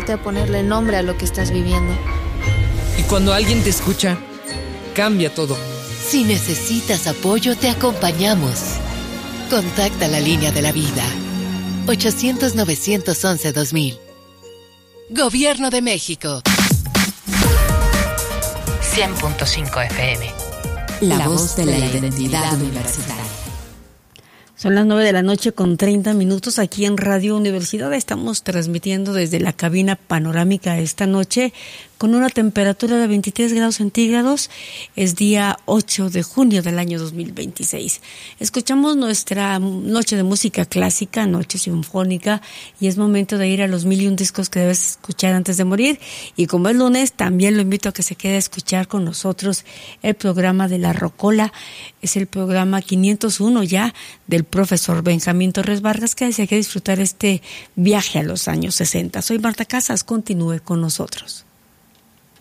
ayudarte a ponerle nombre a lo que estás viviendo. Y cuando alguien te escucha, cambia todo. Si necesitas apoyo, te acompañamos. Contacta la línea de la vida. 800-911-2000. Gobierno de México. 100.5 FM. La voz de la identidad universitaria. Son las 9:30 aquí en Radio Universidad. Estamos transmitiendo desde la cabina panorámica esta noche con una temperatura de 23 grados centígrados. Es día 8 de junio del año 2026. Escuchamos nuestra noche de música clásica, noche sinfónica, y es momento de ir a los 1001 discos que debes escuchar antes de morir. Y como es lunes, también lo invito a que se quede a escuchar con nosotros el programa de La Rocola. Es el programa 501 ya del profesor Benjamín Torres Vargas, que desea que disfrutar este viaje a los años 60. Soy Marta Casas, continúe con nosotros.